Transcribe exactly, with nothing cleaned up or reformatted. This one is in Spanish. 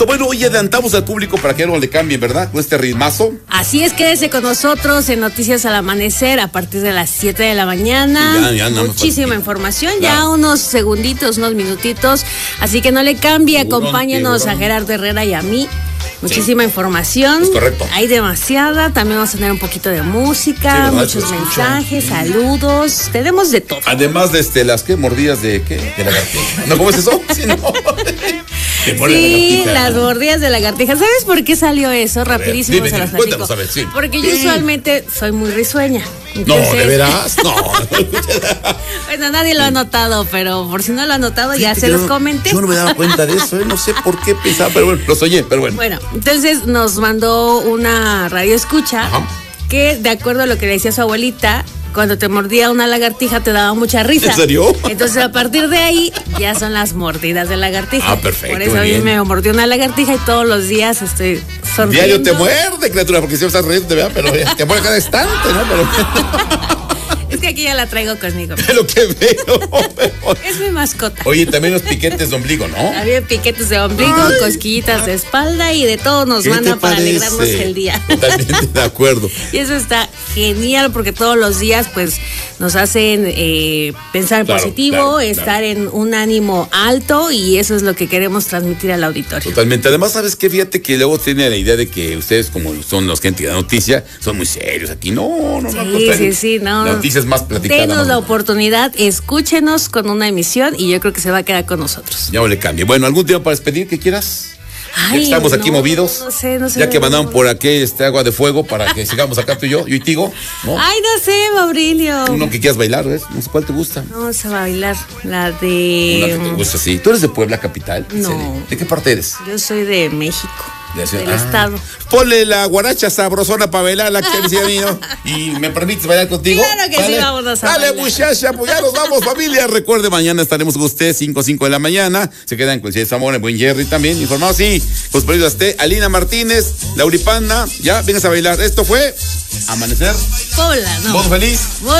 Bueno, hoy adelantamos al público para que no le cambien, ¿verdad? Con este ritmazo. Así es, quédese con nosotros en Noticias al Amanecer a partir de las siete de la mañana. Ya, ya, Muchísima información, claro. Ya unos segunditos, unos minutitos. Así que no le cambie, acompáñenos a Gerardo Herrera y a mí. Muchísima sí. información. Es correcto. Hay demasiada. También vamos a tener un poquito de música, sí, muchos mensajes, sí. saludos. Tenemos de todo. Además de este, las que mordidas de qué? De lagartija. ¿No? ¿Cómo es eso? Sí, no. Sí, la las mordidas de lagartija. ¿Sabes por qué salió eso? A Rapidísimo ver, dime, se las platico. A ver, sí. Porque yo sí. usualmente soy muy risueña. Entonces... No, ¿de veras? No. Bueno, nadie lo ha notado, pero por si no lo ha notado, sí, ya se los comenté. Yo no me daba cuenta de eso, ¿eh? No sé por qué pensaba, pero bueno, los oye, pero bueno. Bueno, entonces nos mandó una radio escucha. Ajá. Que, de acuerdo a lo que le decía su abuelita, cuando te mordía una lagartija te daba mucha risa. ¿En serio? Entonces a partir de ahí ya son las mordidas de lagartija. Ah, perfecto. Por eso a mí me mordió una lagartija y todos los días estoy sonriendo. Diario te muerde, criatura, porque siempre estás riendo, te vea, pero te muerde cada instante, ¿no? Pero... Es que aquí ya la traigo conmigo. Es lo que veo. Es mi mascota. Oye, también los piquetes de ombligo, ¿no? Había piquetes de ombligo, ay, cosquillitas de espalda y de todo nos manda para alegrarnos el día. Totalmente de acuerdo. Y eso está genial porque todos los días pues nos hacen eh, pensar en claro, positivo, claro, estar claro. en un ánimo alto y eso es lo que queremos transmitir al auditorio. Totalmente. Además, ¿sabes qué? Fíjate que luego tiene la idea de que ustedes, como son los gente de la noticia, son muy serios aquí. No, no, no. Sí, no, sí, sí, no. La noticia es más platicada. Denos la oportunidad, escúchenos con una emisión y yo creo que se va a quedar con nosotros. Ya no le cambie. Bueno, ¿algún tema para despedir que quieras? Ay, ya estamos aquí no, movidos. No sé, no sé. Ya que mandaron por aquí este agua de fuego para que sigamos acá tú y yo, yo y Tigo, ¿no? Ay, no sé, Maurilio. Uno que quieras bailar, ¿ves? No sé cuál te gusta. No, se va a bailar. La de. Una que te gusta, sí. ¿Tú eres de Puebla, capital? No. ¿De qué parte eres? Yo soy de México. De del ah, estado. Ponle la guaracha sabrosona para bailar, la que decía mío. Y me permites bailar contigo. Claro que ¿vale? Sí, vámonos a Dale, bailar. muchacha, pues ya nos vamos, familia. Recuerde, mañana estaremos con usted, cinco, cinco de la mañana. Se quedan con César Zamora, el buen Jerry también. Informado, sí. Pues por eso esté Alina Martínez, Lauripanda. Ya, vengas a bailar. Esto fue Amanecer. Puebla, ¿no? ¿Vos feliz? Muy